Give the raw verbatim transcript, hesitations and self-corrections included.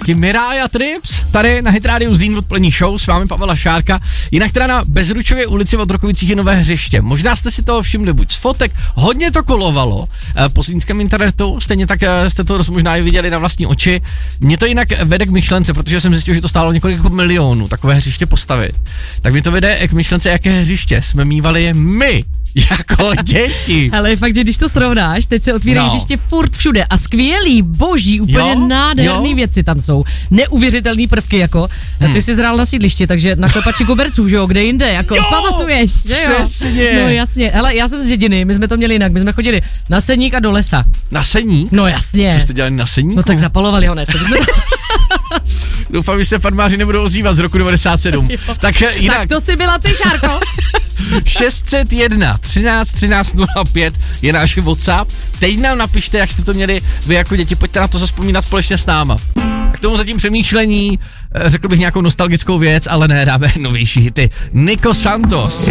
hezky. Miraya Trips, tady na Hit Radio Zlín odpolední show, s vámi Pavel Šárka. Jinak teda na Bezručově ulici od Rokovicích je nové hřiště. Možná jste si toho všimli buď z fotek, hodně to kolovalo po zlínském internetu, stejně tak jste to možná i viděli na vlastní oči. Mě to jinak vede k myšlence, protože jsem zjistil, že to stálo několik jako milionů takové hřiště postavit. Tak mi to vede k myšlence, jaké hřiště jsme mívali my jako děti. Ale fakt, že když to srovnáš, teď se otvírají No. hřiště furt všude a skvělý, boží, úplně Jo, nádherný jo. věci tam jsou. Neuvěřitelný prvky, jako. Hmm. Ty jsi zhrál na sídlišti, takže na klepači koberců, že jo, kde jinde, jako Jo, pamatuješ, že jo? přesně. No jasně, hele, já jsem z Dědiny, my jsme to měli jinak, my jsme chodili na Seník a do lesa. Na Seník? No jasně. Co jste dělali na Seníku? No tak zapalovali ho, ne? Co bychom... Doufám, že se farmáři nebudou ozývat z roku devadesát sedm. Tak jinak. Tak to si byla ty, Šárko. šest set jedna třináct třináct nula pět je náš WhatsApp. Teď nám napište, jak jste to měli vy jako děti, pojďte na to zazpomínat společně s náma. A k tomu zatím přemýšlení, řekl bych nějakou nostalgickou věc, ale ne, dáme novější hity. Nico Santos.